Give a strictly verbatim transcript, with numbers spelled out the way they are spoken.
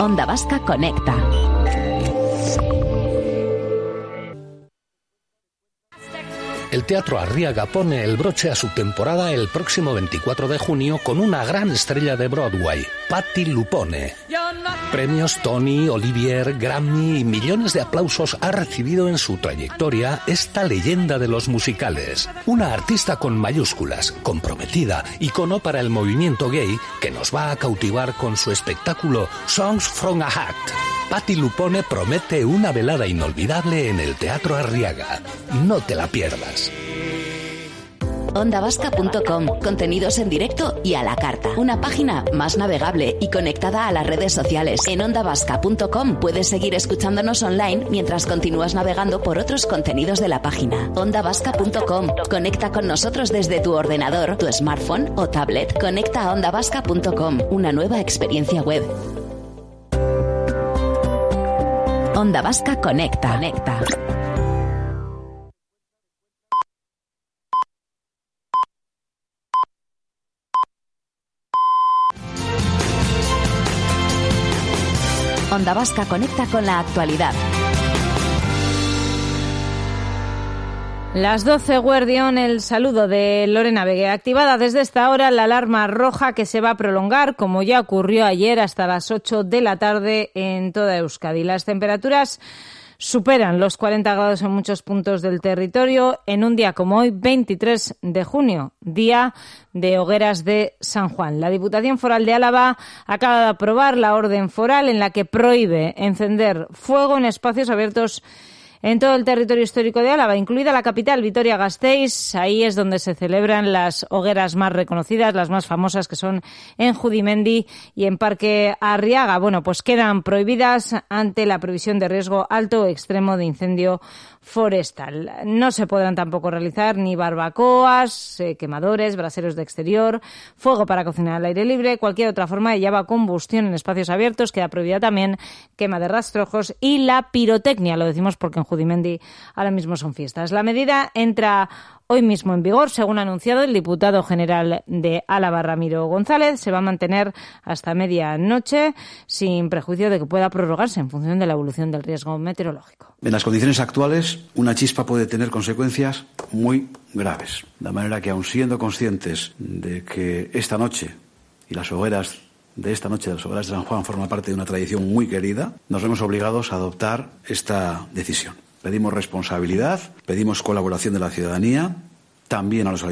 Onda Vasca Conecta. El Teatro Arriaga pone el broche a su temporada el próximo veinticuatro de junio con una gran estrella de Broadway, Patti LuPone. Premios Tony, Olivier, Grammy y millones de aplausos ha recibido en su trayectoria esta leyenda de los musicales. Una artista con mayúsculas, comprometida, icono para el movimiento gay que nos va a cautivar con su espectáculo Songs from a Hat. Patti LuPone promete una velada inolvidable en el Teatro Arriaga. No te la pierdas. onda vasca punto com, contenidos en directo y a la carta. Una página más navegable y conectada a las redes sociales. En onda vasca punto com puedes seguir escuchándonos online mientras continúas navegando por otros contenidos de la página. onda vasca punto com. Conecta con nosotros desde tu ordenador, tu smartphone o tablet. Conecta a onda vasca punto com, una nueva experiencia web. Onda Vasca Conecta. Conecta. Onda Vasca Conecta con la actualidad. Las doce, Guardión, el saludo de Lorena Vegue. Activada desde esta hora la alarma roja que se va a prolongar, como ya ocurrió ayer, hasta las ocho de la tarde en toda Euskadi. Las temperaturas superan los cuarenta grados en muchos puntos del territorio en un día como hoy, veintitrés de junio, día de hogueras de San Juan. La Diputación Foral de Álava acaba de aprobar la orden foral en la que prohíbe encender fuego en espacios abiertos en todo el territorio histórico de Álava, incluida la capital, Vitoria-Gasteiz. Ahí es donde se celebran las hogueras más reconocidas, las más famosas, que son en Judimendi y en Parque Arriaga. Bueno, pues quedan prohibidas ante la previsión de riesgo alto o extremo de incendio forestal. No se podrán tampoco realizar ni barbacoas, eh, quemadores, braseros de exterior, fuego para cocinar al aire libre, cualquier otra forma de llevar combustión en espacios abiertos. Queda prohibida también quema de rastrojos y la pirotecnia. Lo decimos porque en Judimendi ahora mismo son fiestas. La medida entra hoy mismo en vigor, según ha anunciado el diputado general de Álava, Ramiro González. Se va a mantener hasta medianoche, sin prejuicio de que pueda prorrogarse en función de la evolución del riesgo meteorológico. En las condiciones actuales, una chispa puede tener consecuencias muy graves. De manera que, aun siendo conscientes de que esta noche y las hogueras de esta noche, las hogueras de San Juan, forman parte de una tradición muy querida, nos vemos obligados a adoptar esta decisión. Pedimos responsabilidad, pedimos colaboración de la ciudadanía, también a los